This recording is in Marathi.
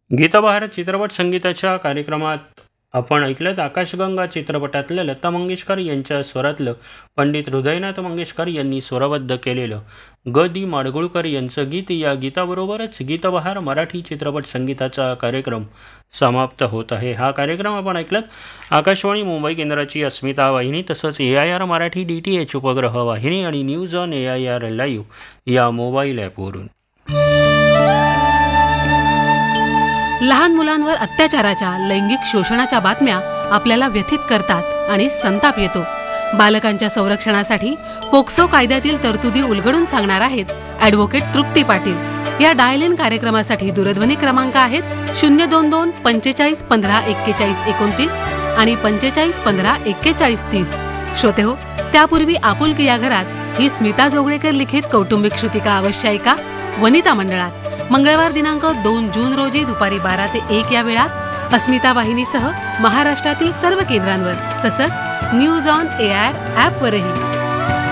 गीतबहार चित्रपट संगीताच्या कार्यक्रमात आपण ऐकलं आकाशगंगा चित्रपटातलं लता मंगेशकर यांच्या स्वरातलं पंडित हृदयनाथ मंगेशकर यांनी स्वरबद्ध केलेलं ग दी माडगुळकर यांचं गीत. या गीताबरोबरच गीतबहार मराठी चित्रपट संगीताचा कार्यक्रम समाप्त होत आहे. हा कार्यक्रम आपण ऐकलात आकाशवाणी मुंबई केंद्राची अस्मिता वाहिनी तसंच AIR मराठी DTH उपग्रह वाहिनी आणि न्यूज ऑन AIR लाईव्ह या मोबाईल ॲपवरून. लहान मुलांवर अत्याचाराच्या, लैंगिक शोषणाच्या बातम्या आपल्याला व्यथित करतात आणि संताप येतो. बालकांच्या संरक्षणासाठी पोक्सो कायद्यातील तरतुदी उलगडून सांगणार आहेत ॲडव्होकेट तृप्ती पाटील. या डायल इन कार्यक्रमासाठी दूरध्वनी क्रमांक आहेत 022 45 15 41 29 आणि 45 15 41 30. श्रोते हो, त्यापूर्वी आपुलकी या घरात ही स्मिता जोगळेकर लिखित कौटुंबिक श्रुतिका अवश्य ऐका. वनिता मंडळात मंगळवार दिनांक 2 जून रोजी दुपारी 12 ते 1 या वेळात अस्मिता वाहिनीसह महाराष्ट्रातील सर्व केंद्रांवर तसंच न्यूज ऑन AIR ॲपवरही.